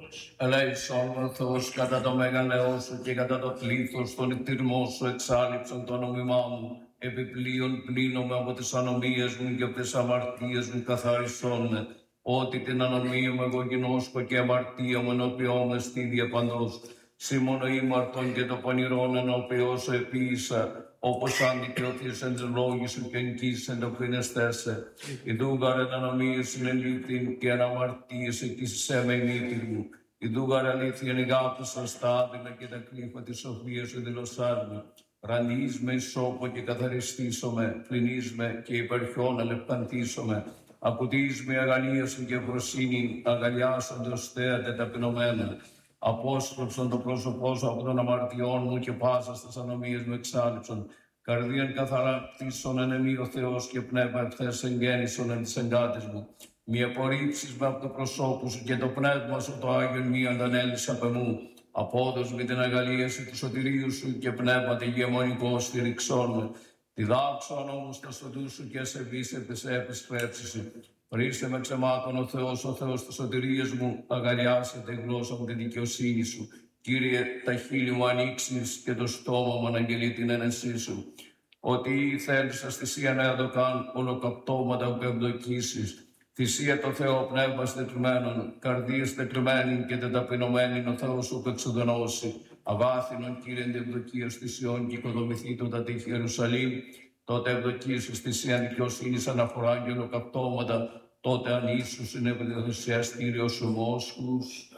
Ελέησον ο Θεός κατά το μεγαλέο σου και κατά το πλήθος των εκτιρμών σου εξάλληψον το νόμιμά μου. Επιπλέον πλύνομαι από τις ανομίες μου και από τις αμαρτίες μου καθαρισόν με. Ότι την ανομία μου εγώ γινώσκω και αμαρτία μου ενώπιόμαι στη διαπαντός. Σήμωνο ήμαρτον και το πονηρόν ενώπιό σου επίησα, όπως αν δικαιωθείς εν λόγη σου και εγγύσεν το κρίνεστέσαι. Ιδούγαρ εν ανομίες συνελήφθην και εν αμαρτίες εκείσισέ με ημίτηρ μου. Ιδούγαρ αλήθειαν εγάπησαν στα άδειλα και τα κλήφα της σοφίας σου δηλωσάρμη. Ρανείς με ισόπο και καθαριστήσομαι, πλυνείς με και υπερχιόν αλεπταντήσομαι. Ακουτείς με αγαλίασον και προσύνην, αγαλιάσαντος θέατε ταπεινωμένα. Απόστρεψον το πρόσωπό σου από των αμαρτιών μου και πάσα στις ανομίες μου εξάλληψον. Καρδίαν καθαρά κτίσον εν εμεί ο Θεός και πνεύμα ευθές εγγέννησον εν της εγκάτης μου. Μη απορρίψεις με από το προσώπου σου και το πνεύμα σου το Άγιον μη αντανέλεις απ' εμού. Απόδος με την αγαλίαση του σωτηρίου σου και πνεύματι ηγεμονικό στηριξόν με. Διδάξον όμως τα σωτού σου και σε βίσετε σε επιστρέψεις σου. Πρίστε με ξεμάτων ο Θεός της σωτηρίας μου, αγαλιάσετε η γλώσσα μου τη δικαιοσύνη σου. Κύριε, τα χείλη μου ανοίξεις και το στόμα μου αναγγελεί την ένεσή σου. Ότι θέλεις θυσία να το καν ολοκαυτώματα που ευδοκίσεις. Θυσία το Θεό πνεύμα στεκριμένων, καρδίες στεκριμένων και τεταπεινωμένων ο Θεός σου που εξοδονώσει. Αβάθινον Κύριε την ευδοκία στη Σιών και οικοδομηθεί το τα τύχη Ιερουσαλήμ. Τότε ευδοκίσεις θυσία δικαιοσύνης αναφορά και ολοκαυτώματα. Τότε αν Ιησούς είναι ευδοσιαστήριος σου μόσχους.